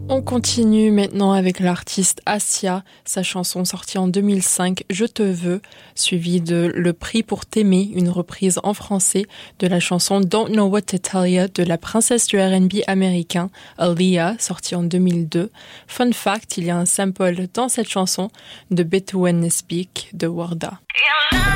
On continue maintenant avec l'artiste Assia, sa chanson sortie en 2005, Je te veux, suivie de Le prix pour t'aimer, une reprise en français de la chanson Don't Know What to Tell Ya de la princesse du R&B américain, Aaliyah, sortie en 2002. Fun fact, il y a un sample dans cette chanson de Beethoven Speak de Warda.